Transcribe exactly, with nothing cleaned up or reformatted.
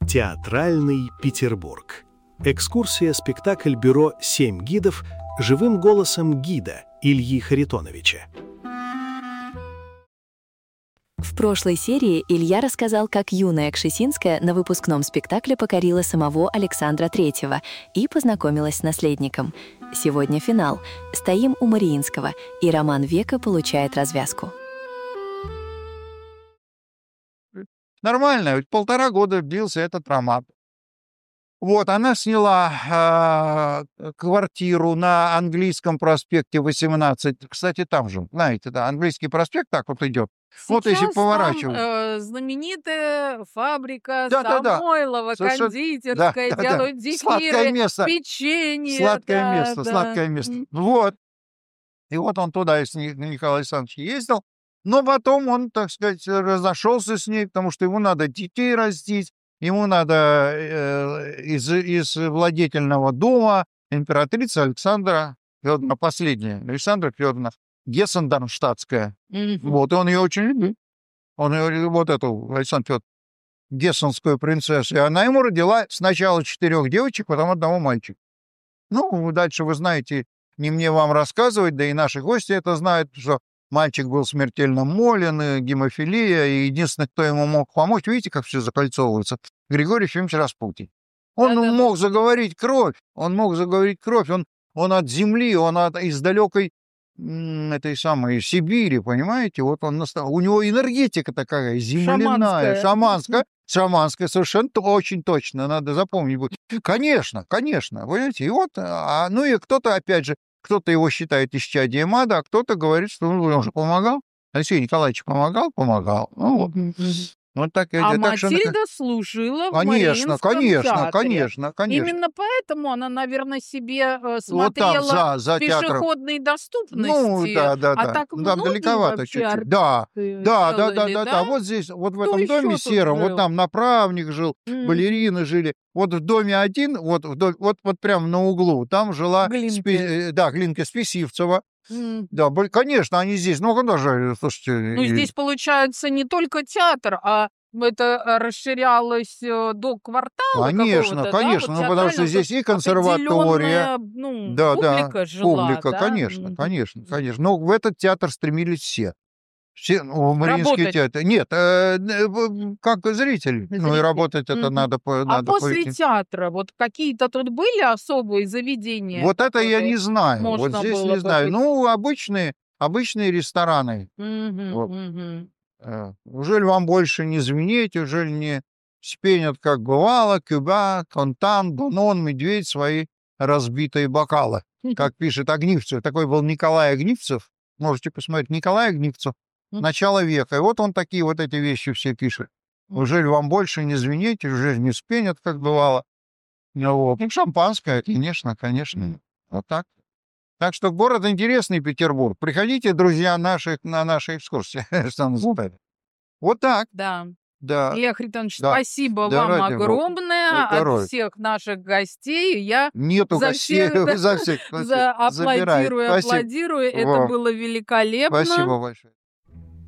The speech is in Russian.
Театральный Петербург. Экскурсия-спектакль бюро «Семь гидов» живым голосом гида Ильи Харитоновича. В прошлой серии Илья рассказал, как юная Кшесинская на выпускном спектакле покорила самого Александра Третьего и познакомилась с наследником. Сегодня финал. Стоим у Мариинского, и роман века получает развязку. Нормально, ведь полтора года длился этот роман. Вот, она сняла э, квартиру на Английском проспекте восемнадцать. Кстати, там же, знаете, да, Английский проспект так вот идет. Сейчас Вот если там поворачивать. э, знаменитая фабрика Да, да, да. Самойлова, Совершенно- кондитерская, да, да, да. делают Сладкое зефиры, место. печенье. Сладкое да, место, да. сладкое место. М. Вот. И вот он туда с Ни- Николай Александрович ездил. Но потом он, так сказать, разошелся с ней, потому что ему надо детей растить, ему надо э, из, из владетельного дома императрица Александра Федоровна, последняя, Александра Федоровна, Гессен-Дармштадтская. Мгм. Вот, и он ее очень любит. Он ее, вот эту, Александр Федорович, гессенскую принцессу. И она ему родила сначала четырех девочек, потом одного мальчика. Ну, дальше вы знаете, не мне вам рассказывать, да и наши гости это знают, что мальчик был смертельно болен, и гемофилия, и единственный, кто ему мог помочь, видите, как все закольцовывается, Григорий Ефимович Распутин. Он Да-да-да. мог заговорить кровь, он мог заговорить кровь, он, он от земли, он от, из далекой м, этой самой Сибири, понимаете, вот он, наста- у него энергетика такая земляная, Шаманская. шаманская, шаманская, совершенно то- очень точно, надо запомнить будет. Конечно, конечно, понимаете, и вот, а, ну и кто-то, опять же, кто-то его считает исчадием ада, а кто-то говорит, что ну, он же помогал. Алексей Николаевич помогал? Помогал. Ну, вот, Мгм. вот так и А так что... Матильда служила в Конечно, Мариинском конечно, театре. конечно, конечно. Именно поэтому она, наверное, себе э, Вот там, смотрела за, за театром. пешеходной Ну, доступности. да, да, А да. так Ну, там многие далековато вообще чуть-чуть. Да, артисты да, да, да, делали, да, да. да? Вот здесь, вот в Кто этом доме еще тут сером, вот жил? там направник жил, Мгм. балерины жили. Вот в доме один, вот, в доме- вот, вот прям на углу, там жила, Глинки. Спи- э, да, Глинка Списивцева. М. Да, боль- конечно, они здесь. Ну, куда же, слушайте. Ну, и- здесь получается не только театр, а это э, расширялось э, до квартала Конечно, какого-то, да, конечно, вот ну, потому что театрального, здесь и тут консерватория, определенная, ну, да, да, публика жила, публика, да? конечно, Мгм. конечно, конечно. Но в этот театр стремились все. Все, ну, в Мариинский Работать. театр. Нет, э, э, в- как зритель. Ну, и Зритель. работать это Мгм. надо, по- А надо после пойти. театра вот какие-то тут были особые заведения, Вот это я которые не знаю. Вот можно здесь было не бы знаю. пос- Ну, обычные, обычные рестораны. Мгм, Вот. мгм. Э, Ужели вам больше не звенеть, ужели не спенят, как бывало, Кюба, Контан, Донон, Медведь свои разбитые бокалы. Как пишет Огнивцев. Такой был Николай Огнивцев. Можете посмотреть. Николай Огнивцев. Мгм. Начало века. И вот он такие вот эти вещи все пишет. Ужели вам больше не звенеть, ужели не спенят, как бывало. Ну, вот. Ну, шампанское, конечно, конечно. Вот так. Так что город интересный, Петербург. Приходите, друзья, наши, на наши экскурсии. Что называется. Вот так. Да. Да. Илья Харитонович, Да. спасибо Да, вам ради бога. огромное от Здоровья. всех наших гостей. Я Нету за гостей, всех, да, за всех. за Забирай. аплодирую, Спасибо. аплодирую. Это Во. было великолепно. Спасибо большое.